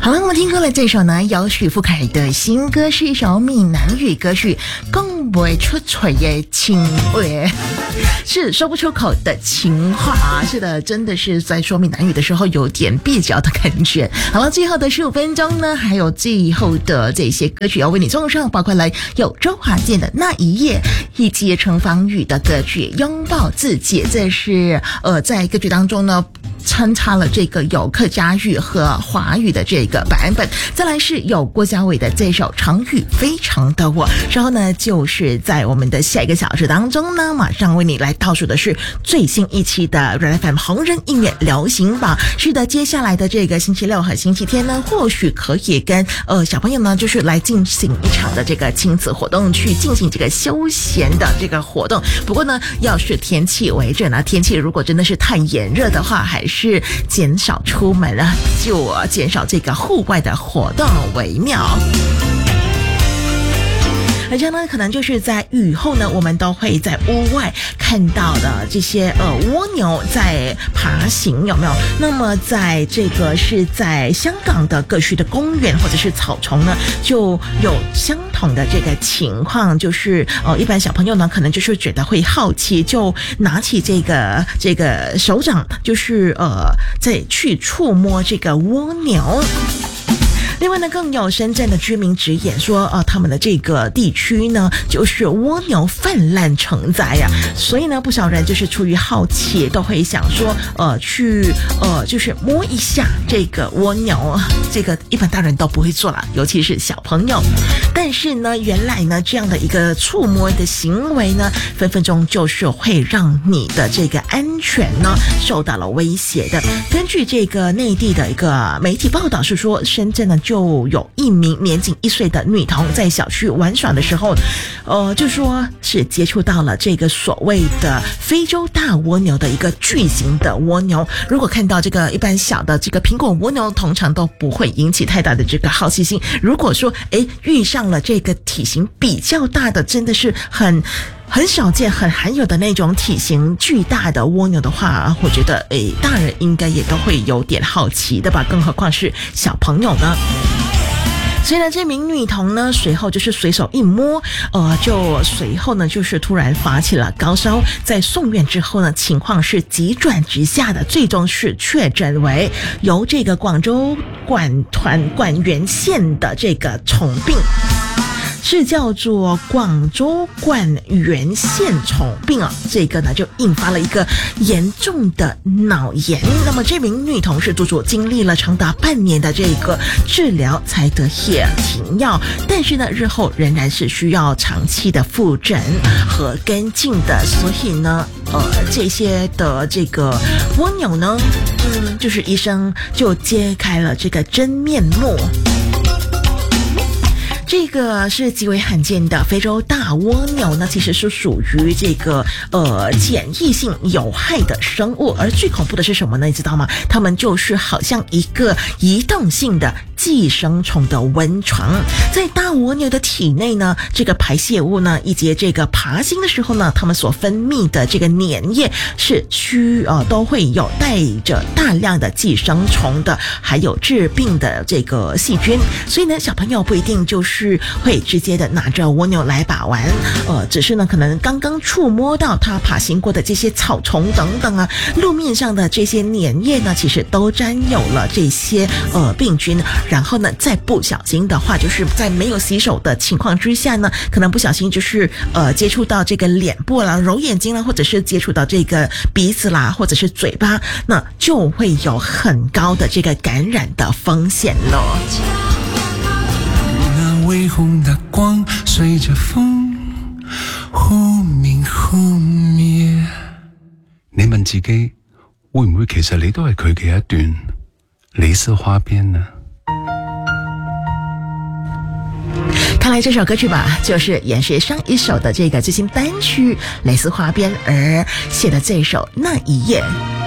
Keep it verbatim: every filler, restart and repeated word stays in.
好了，我们听过了这首呢由许富凯的新歌，是一首闽南语歌曲，讲不出嘴的情话，是说不出口的情话。是的，真的是在说闽南语的时候有点蹩脚的感觉。好了，最后的十五分钟呢，还有最后的这些歌曲要为你送上，包括了有周华健的那一夜，以及陈芳语的歌曲拥抱自己。这是呃在歌曲当中呢参差了这个有客家语和华语的这个版本，再来是有郭家伟的这首成语非常的我。然后呢，就是在我们的下一个小时当中呢，马上为你来倒数的是最新一期的 R F M 红人音乐流行榜。是的，接下来的这个星期六和星期天呢，或许可以跟呃小朋友呢，就是来进行一场的这个亲子活动，去进行这个休闲的这个活动。不过呢，要是天气为准啊，天气如果真的是太炎热的话，还是是减少出门啊，就减少这个户外的活动为妙。而且呢，可能就是在雨后呢，我们都会在屋外看到的这些呃蜗牛在爬行，有没有？那么在这个是在香港的各区的公园或者是草丛呢，就有相同的这个情况，就是呃一般小朋友呢，可能就是觉得会好奇，就拿起这个这个手掌，就是呃再去触摸这个蜗牛。另外呢，更有深圳的居民直言说，呃，他们的这个地区呢，就是蜗牛泛滥成灾呀、啊，所以呢，不少人就是出于好奇，都会想说，呃，去呃，就是摸一下这个蜗牛，这个一般大人都不会做啦，尤其是小朋友。但是呢，原来呢，这样的一个触摸的行为呢，分分钟就是会让你的这个安全呢受到了威胁的。根据这个内地的一个媒体报道是说，深圳呢就有一名年仅一岁的女童在小区玩耍的时候，呃，就说是接触到了这个所谓的非洲大蜗牛的一个巨型的蜗牛。如果看到这个一般小的这个苹果蜗牛，通常都不会引起太大的这个好奇心。如果说诶遇上了这个体型比较大的，真的是很很少见很罕有的那种体型巨大的蜗牛的话，我觉得诶大人应该也都会有点好奇的吧，更何况是小朋友呢。所以呢，这名女童呢，随后就是随手一摸，呃，就随后呢，就是突然发起了高烧，在送院之后呢，情况是急转直下的，最终是确诊为由这个广州管团管源县的这个虫病。是叫做广州管源县虫病啊，这个呢就引发了一个严重的脑炎。那么这名女童是足足经历了长达半年的这个治疗才得以停药，但是呢日后仍然是需要长期的复诊和跟进的。所以呢呃这些的这个蜗牛呢嗯就是医生就揭开了这个真面目。这个是极为罕见的非洲大蜗牛呢，其实是属于这个呃检疫性有害的生物。而最恐怖的是什么呢？你知道吗？它们就是好像一个移动性的寄生虫的温床。在大蜗牛的体内呢，这个排泄物呢，以及这个爬行的时候呢，它们所分泌的这个粘液是需呃都会有带着大量的寄生虫的，还有致病的这个细菌。所以呢，小朋友不一定就是是会直接的拿着蜗牛来把玩，呃，只是呢可能刚刚触摸到它爬行过的这些草丛等等啊，路面上的这些粘液呢，其实都沾有了这些呃病菌，然后呢再不小心的话，就是在没有洗手的情况之下呢，可能不小心就是呃接触到这个脸部啦、揉眼睛啦，或者是接触到这个鼻子啦，或者是嘴巴，那就会有很高的这个感染的风险咯。 微红的光随着風忽明忽滅。你問自己會唔會其實你都係佢嘅一段蕾絲花邊呢？ 看来这首歌曲吧，就是延续上一首的这个最新单曲《蕾丝花边》而写的这首《那一夜》。